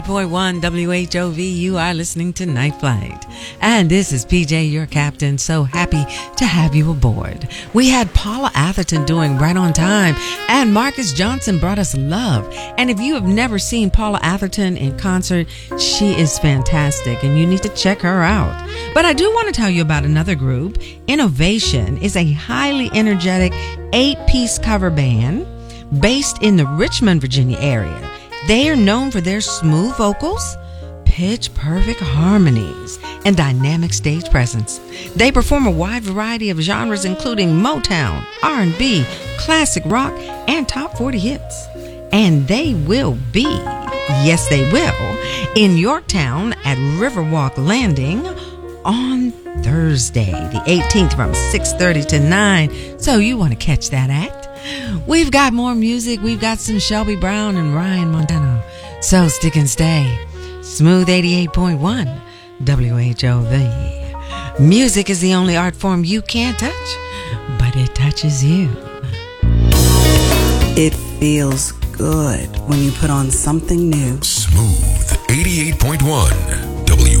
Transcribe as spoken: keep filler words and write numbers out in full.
point one W H O V, you are listening to Night Flight. And this is P J, your captain. So happy to have you aboard. We had Paula Atherton doing Right on Time, and Marcus Johnson brought us Love. And if you have never seen Paula Atherton in concert, she is fantastic, and you need to check her out. But I do want to tell you about another group. Innovation is a highly energetic eight-piece cover band based in the Richmond, Virginia area. They are known for their smooth vocals, pitch-perfect harmonies, and dynamic stage presence. They perform a wide variety of genres including Motown, R and B, classic rock, and top forty hits. And they will be, yes they will, in Yorktown at Riverwalk Landing on Thursday, the eighteenth, from six thirty to nine. So you want to catch that act? We've got more music. We've got some Shelby Brown and Ryan Montano. So stick and stay. Smooth eighty-eight point one W H O V. Music is the only art form you can't touch, but it touches you. It feels good when you put on something new. Smooth eighty-eight point one W